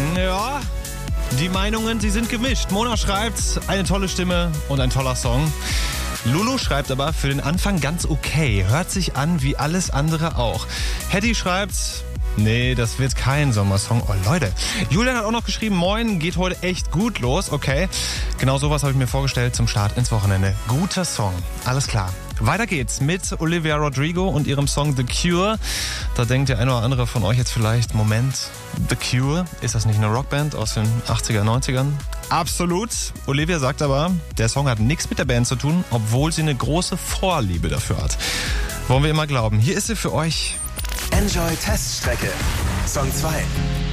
Ja, die Meinungen, sie sind gemischt. Mona schreibt, eine tolle Stimme und ein toller Song. Lulu schreibt aber, für den Anfang ganz okay. Hört sich an wie alles andere auch. Hetty schreibt, nee, das wird kein Sommersong. Oh Leute. Julian hat auch noch geschrieben, moin, geht heute echt gut los. Okay, genau sowas habe ich mir vorgestellt zum Start ins Wochenende. Guter Song, alles klar. Weiter geht's mit Olivia Rodrigo und ihrem Song The Cure. Da denkt der eine oder andere von euch jetzt vielleicht, Moment, The Cure, ist das nicht eine Rockband aus den 80er, 90ern? Absolut. Olivia sagt aber, der Song hat nichts mit der Band zu tun, obwohl sie eine große Vorliebe dafür hat. Wollen wir immer glauben. Hier ist sie für euch. Enjoy Teststrecke. Song 2.